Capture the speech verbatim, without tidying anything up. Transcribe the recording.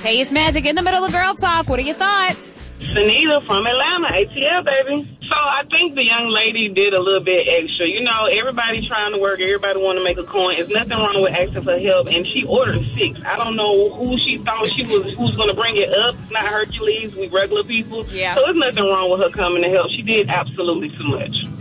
Hey, it's Magic in the middle of Girl Talk. What are your thoughts? Sunita from Atlanta, A T L, baby. So I think the young lady did a little bit extra. You know, everybody trying to work, everybody want to make a coin. There's nothing wrong with asking for help, and she ordered six. I don't know who she thought she was, who's going to bring it up. It's not Hercules, we regular people. Yeah. So there's nothing wrong with her coming to help. She did absolutely too much.